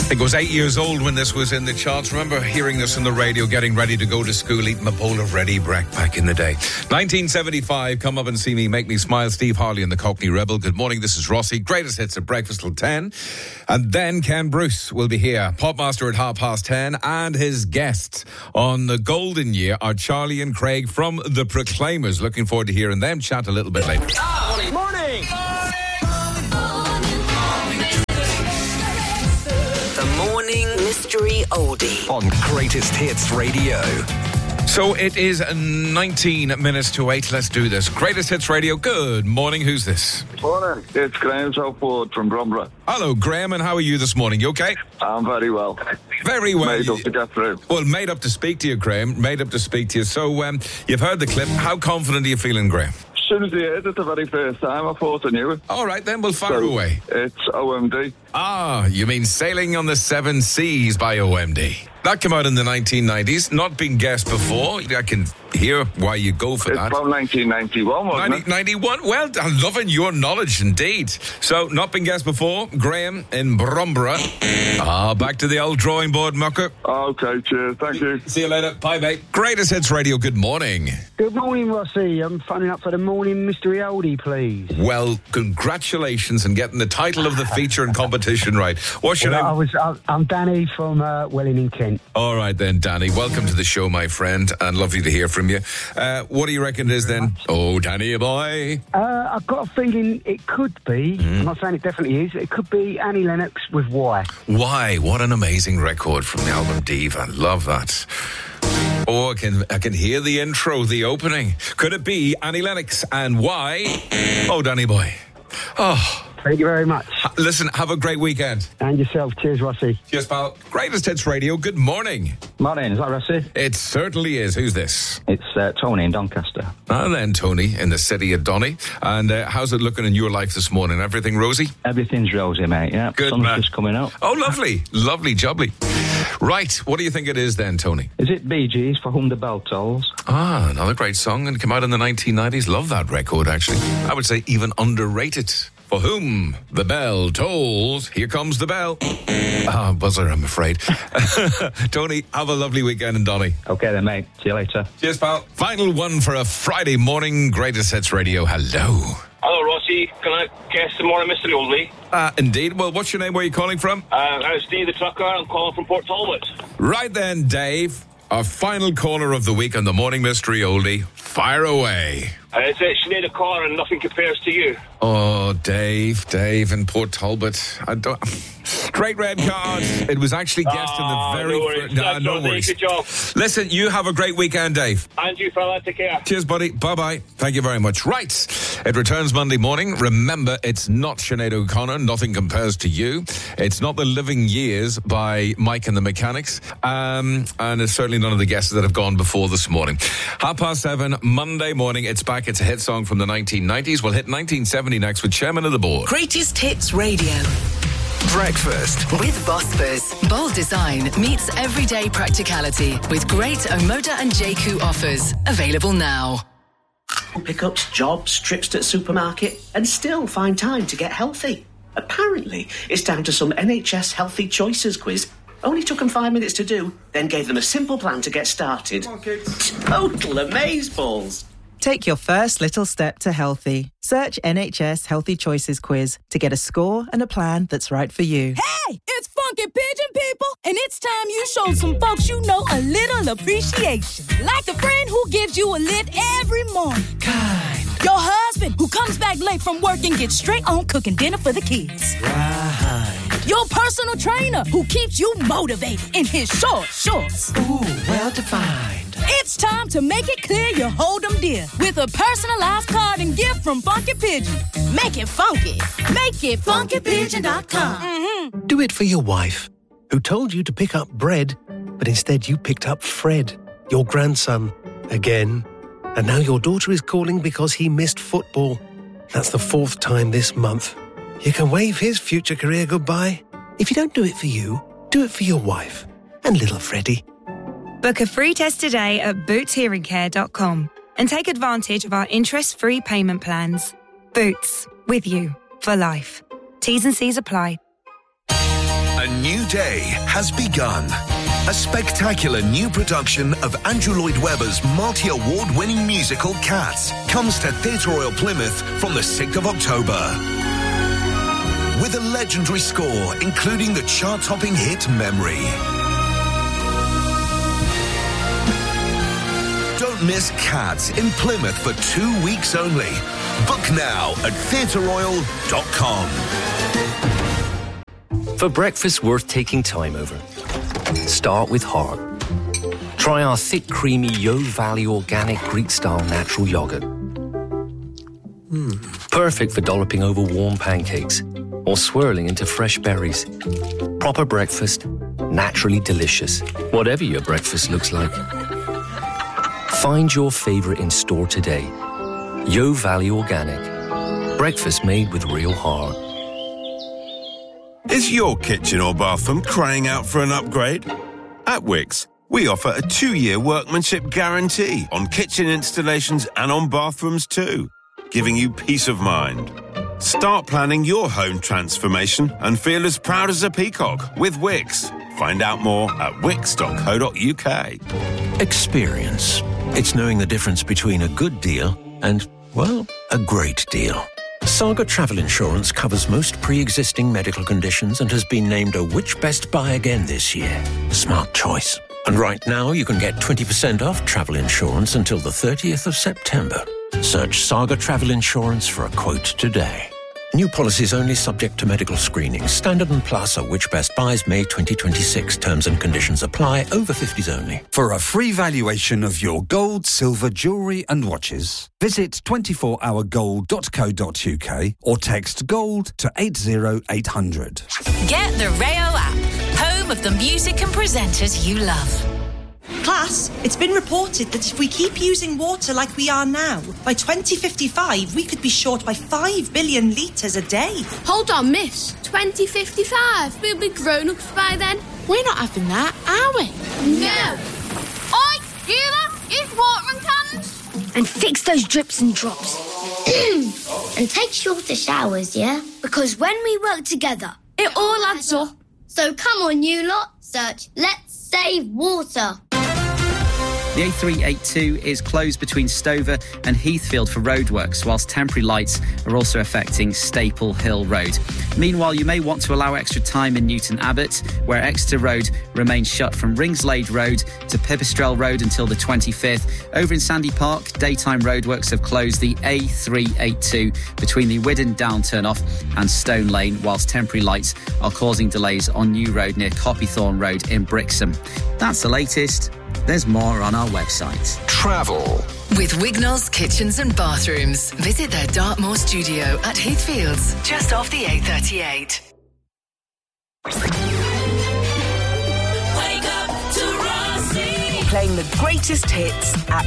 think I was 8 years old when this was in the charts. Remember hearing this on the radio, getting ready to go to school, eating a bowl of Ready Brek back in the day. 1975, Come Up and See Me, Make Me Smile, Steve Harley and the Cockney Rebel. Good morning, this is Rossi. Greatest hits at breakfast till 10. And then Ken Bruce will be here, Popmaster at 10:30. And his guests on the Golden Year are Charlie and Craig from The Proclaimers. Looking forward to hearing them chat a little bit later. Morning! The Morning Mystery Oldie On Greatest Hits Radio. So it is 19 minutes to 8. Let's do this. Greatest Hits Radio. Good morning. Who's this? Morning. It's Graham Southwood from Bromborough. Hello, Graham, and how are you this morning? You okay? I'm very well. Very well. Made up to get through. Well, made up to speak to you, Graham. Made up to speak to you. So you've heard the clip. How confident are you feeling, Graham? As soon as I heard it the very first time, I thought I knew it. All right, then we'll fire away. It's OMD. Ah, you mean Sailing on the Seven Seas by OMD. That came out in the 1990s, not been guessed before. I can hear why you go for It's that. from 1991, wasn't it? 91? Well, I'm loving your knowledge indeed. So, not been guessed before. Graham in Bromborough. Back to the old drawing board, mucker. Okay, cheers. Thank you. See you later. Bye, mate. Greatest Hits Radio, good morning. Good morning, Rossi. I'm phoning up for the Morning Mystery Oldie, please. Well, congratulations on getting the title of the feature and competition right. What's your name? I'm Danny from Welling in Kent. All right then, Danny. Welcome to the show, my friend, and lovely to hear from you. What do you reckon it is then? Oh, Danny boy. I've got a feeling it could be, I'm not saying it definitely is, it could be Annie Lennox with Why. Why? What an amazing record from the album Diva. Love that. Oh, I can hear the intro, the opening. Could it be Annie Lennox and Why? Oh, Danny boy. Oh. Thank you very much. Listen, have a great weekend. And yourself. Cheers, Rossi. Cheers, pal. Greatest Hits Radio, good morning. Morning, is that Rossi? It certainly is. Who's this? It's Tony in Doncaster. And then Tony in the city of Donny. And how's it looking in your life this morning? Everything rosy? Everything's rosy, mate, yeah. Good, Sun's man. just coming up. Oh, lovely. Lovely jubbly. Right, what do you think it is then, Tony? Is it Bee Gees, For Whom the Bell Tolls? Ah, another great song, and it came out in the 1990s. Love that record, actually. I would say even underrated. For Whom the Bell Tolls. Here comes the bell. Buzzer, I'm afraid. Tony, have a lovely weekend in Donny. Okay then, mate. See you later. Cheers, pal. Final one for a Friday morning. Greatest Hits Radio. Hello. Hello, Rossi. Can I guess the Morning Mystery Oldie? Indeed. Well, what's your name? Where are you calling from? I'm Steve the Trucker. I'm calling from Port Talbot. Right then, Dave. Our final caller of the week on the Morning Mystery Oldie. Fire away. It's Sinead O'Connor and Nothing Compares to You. Oh, Dave in Port Talbot. I don't... Straight red card. It was actually guessed in the very... No worries. No worries. Good job. Listen, you have a great weekend, Dave. And you, fella. Take care. Cheers, buddy. Bye-bye. Thank you very much. Right. It returns Monday morning. Remember, it's not Sinead O'Connor. Nothing Compares to You. It's not The Living Years by Mike and the Mechanics. And it's certainly none of the guesses that have gone before this morning. 7:30, Monday morning. It's back. It's a hit song from the 1990s. We'll hit 1970 next with Chairman of the Board. Greatest Hits Radio Breakfast with Vospers. Bold design meets everyday practicality with great Omoda and JQ offers. Available now. Pickups, jobs, trips to the supermarket, and still find time to get healthy. Apparently, it's down to some NHS Healthy Choices quiz. Only took them 5 minutes to do, then gave them a simple plan to get started. Total amazeballs. Take your first little step to healthy. Search NHS Healthy Choices quiz to get a score and a plan that's right for you. Hey, it's Funky Pigeon, people, and it's time you showed some folks you know a little appreciation. Like the friend who gives you a lift every morning. Kind. Your husband who comes back late from work and gets straight on cooking dinner for the kids. Right. Your personal trainer who keeps you motivated in his short shorts. Ooh, well defined. It's time to make it clear you hold them dear with a personalized card and gift from Funky Pigeon. Make it funky. Make it funkypigeon.com. Mm-hmm. Do it for your wife, who told you to pick up bread, but instead you picked up Fred, your grandson, again. And now your daughter is calling because he missed football. That's the 4th time this month. You can wave his future career goodbye. If you don't do it for you, do it for your wife and little Freddie. Book a free test today at bootshearingcare.com and take advantage of our interest-free payment plans. Boots, with you for life. T's and C's apply. A new day has begun. A spectacular new production of Andrew Lloyd Webber's multi-award-winning musical Cats comes to Theatre Royal Plymouth from the 6th of October. With a legendary score, including the chart-topping hit Memory. Don't miss Cats in Plymouth for 2 weeks only. Book now at theatreroyal.com. For breakfast worth taking time over, start with heart. Try our thick, creamy Yo Valley organic Greek-style natural yogurt. Perfect for dolloping over warm pancakes or swirling into fresh berries. Proper breakfast, naturally delicious, whatever your breakfast looks like. Find your favourite in store today. Yo Valley Organic. Breakfast made with real heart. Is your kitchen or bathroom crying out for an upgrade? At Wickes, we offer a 2-year workmanship guarantee on kitchen installations and on bathrooms too, giving you peace of mind. Start planning your home transformation and feel as proud as a peacock with Wickes. Find out more at wickes.co.uk. Experience. It's knowing the difference between a good deal and, well, a great deal. Saga Travel Insurance covers most pre-existing medical conditions and has been named a Which Best Buy again this year. Smart choice. And right now you can get 20% off travel insurance until the 30th of September. Search Saga Travel Insurance for a quote today. New policies only subject to medical screening. Standard and Plus are Which Best Buys May 2026. Terms and conditions apply. Over 50s only. For a free valuation of your gold, silver, jewellery and watches, visit 24hourgold.co.uk or text GOLD to 80800. Get the Rayo app, home of the music and presenters you love. Class, it's been reported that if we keep using water like we are now, by 2055 we could be short by 5 billion litres a day. Hold on, miss. 2055? We'll be grown-ups by then. We're not having that, are we? No. Oi, you lot, use watering cans. And fix those drips and drops. And take shorter showers, yeah? Because when we work together, it all adds up. So come on, you lot, search Let's Save Water. The A382 is closed between Stover and Heathfield for roadworks, whilst temporary lights are also affecting Staple Hill Road. Meanwhile, you may want to allow extra time in Newton Abbot, where Exeter Road remains shut from Ringslade Road to Pipistrel Road until the 25th. Over in Sandy Park, daytime roadworks have closed the A382 between the Widden Down turn-off and Stone Lane, whilst temporary lights are causing delays on New Road near Copythorne Road in Brixham. That's the latest. There's more on our website. Travel. With Wignall's Kitchens and Bathrooms. Visit their Dartmoor studio at Heathfields, just off the A38. Wake up to Rossi. Playing the greatest hits at